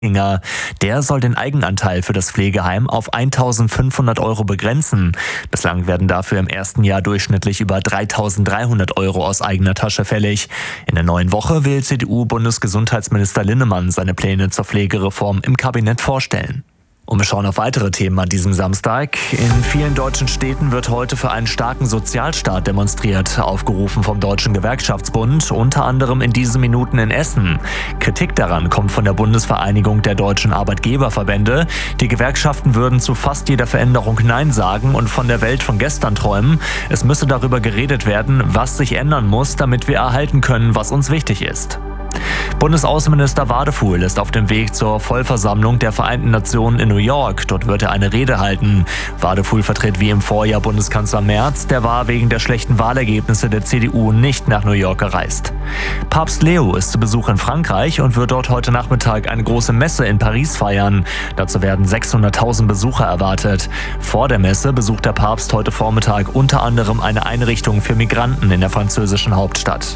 Der soll den Eigenanteil für das Pflegeheim auf 1.500 € begrenzen. Bislang werden dafür im ersten Jahr durchschnittlich über 3.300 € aus eigener Tasche fällig. In der neuen Woche will CDU-Bundesgesundheitsminister Linnemann seine Pläne zur Pflegereform im Kabinett vorstellen. Und wir schauen auf weitere Themen an diesem Samstag. In vielen deutschen Städten wird heute für einen starken Sozialstaat demonstriert, aufgerufen vom Deutschen Gewerkschaftsbund, unter anderem in diesen Minuten in Essen. Kritik daran kommt von der Bundesvereinigung der deutschen Arbeitgeberverbände. Die Gewerkschaften würden zu fast jeder Veränderung Nein sagen und von der Welt von gestern träumen. Es müsse darüber geredet werden, was sich ändern muss, damit wir erhalten können, was uns wichtig ist. Bundesaußenminister Wadefuhl ist auf dem Weg zur Vollversammlung der Vereinten Nationen in New York. Dort wird er eine Rede halten. Wadefuhl vertritt wie im Vorjahr Bundeskanzler Merz. Der war wegen der schlechten Wahlergebnisse der CDU nicht nach New York gereist. Papst Leo ist zu Besuch in Frankreich und wird dort heute Nachmittag eine große Messe in Paris feiern. Dazu werden 600.000 Besucher erwartet. Vor der Messe besucht der Papst heute Vormittag unter anderem eine Einrichtung für Migranten in der französischen Hauptstadt.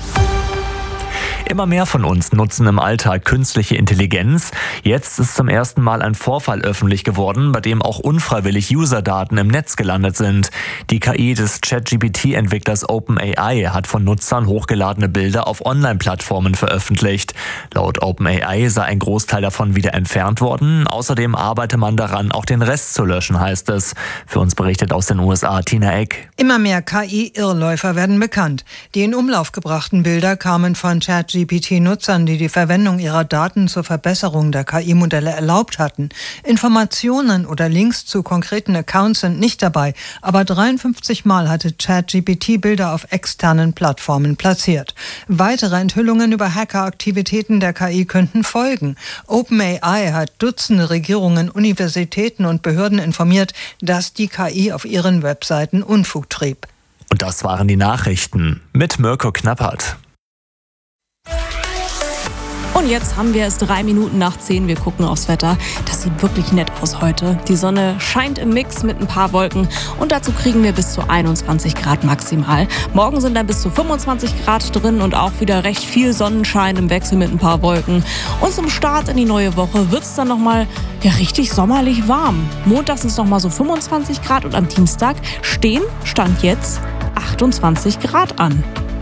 Immer mehr von uns nutzen im Alltag künstliche Intelligenz. Jetzt ist zum ersten Mal ein Vorfall öffentlich geworden, bei dem auch unfreiwillig Userdaten im Netz gelandet sind. Die KI des ChatGPT-Entwicklers OpenAI hat von Nutzern hochgeladene Bilder auf Online-Plattformen veröffentlicht. Laut OpenAI sei ein Großteil davon wieder entfernt worden. Außerdem arbeite man daran, auch den Rest zu löschen, heißt es. Für uns berichtet aus den USA Tina Eck. Immer mehr KI-Irrläufer werden bekannt. Die in Umlauf gebrachten Bilder kamen von ChatGPT-Nutzern, die die Verwendung ihrer Daten zur Verbesserung der KI-Modelle erlaubt hatten. Informationen oder Links zu konkreten Accounts sind nicht dabei, aber 53 Mal hatte ChatGPT Bilder auf externen Plattformen platziert. Weitere Enthüllungen über Hackeraktivitäten der KI könnten folgen. OpenAI hat Dutzende Regierungen, Universitäten und Behörden informiert, dass die KI auf ihren Webseiten Unfug trieb. Und das waren die Nachrichten mit Mirko Knappert. Und jetzt haben wir es 10:03. Wir gucken aufs Wetter. Das sieht wirklich nett aus heute. Die Sonne scheint im Mix mit ein paar Wolken und dazu kriegen wir bis zu 21 Grad maximal. Morgen sind dann bis zu 25 Grad drin und auch wieder recht viel Sonnenschein im Wechsel mit ein paar Wolken. Und zum Start in die neue Woche wird es dann nochmal richtig sommerlich warm. Montags sind es nochmal so 25 Grad und am Dienstag stand jetzt 28 Grad an.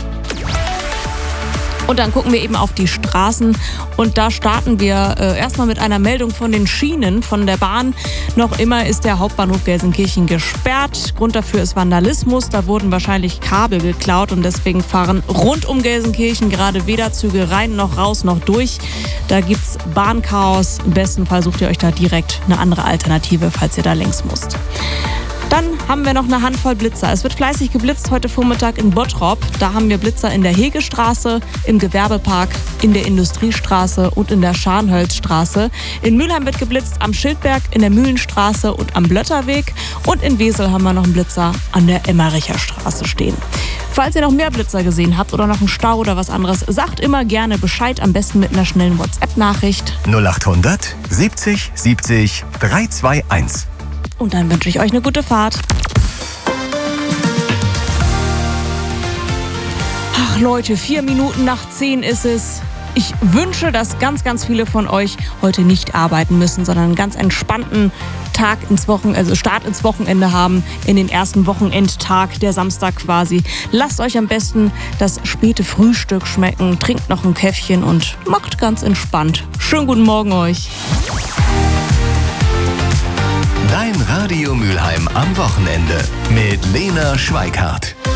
Und dann gucken wir eben auf die Straßen und da starten wir erstmal mit einer Meldung von den Schienen, von der Bahn. Noch immer ist der Hauptbahnhof Gelsenkirchen gesperrt. Grund dafür ist Vandalismus. Da wurden wahrscheinlich Kabel geklaut und deswegen fahren rund um Gelsenkirchen gerade weder Züge rein noch raus noch durch. Da gibt's Bahnchaos. Im besten Fall sucht ihr euch da direkt eine andere Alternative, falls ihr da längs müsst. Dann haben wir noch eine Handvoll Blitzer. Es wird fleißig geblitzt heute Vormittag in Bottrop. Da haben wir Blitzer in der Hegestraße, im Gewerbepark, in der Industriestraße und in der Scharnhölzstraße. In Mülheim wird geblitzt am Schildberg, in der Mühlenstraße und am Blötterweg. Und in Wesel haben wir noch einen Blitzer an der Emmericher Straße stehen. Falls ihr noch mehr Blitzer gesehen habt oder noch einen Stau oder was anderes, sagt immer gerne Bescheid, am besten mit einer schnellen WhatsApp-Nachricht. 0800 70 70 321. Und dann wünsche ich euch eine gute Fahrt. Ach Leute, 10:04 ist es. Ich wünsche, dass ganz, ganz viele von euch heute nicht arbeiten müssen, sondern einen ganz entspannten Start ins Wochenende haben, in den ersten Wochenendtag, der Samstag quasi. Lasst euch am besten das späte Frühstück schmecken, trinkt noch ein Käffchen und macht ganz entspannt. Schönen guten Morgen euch. Dein Radio Mülheim am Wochenende mit Lena Schweikart.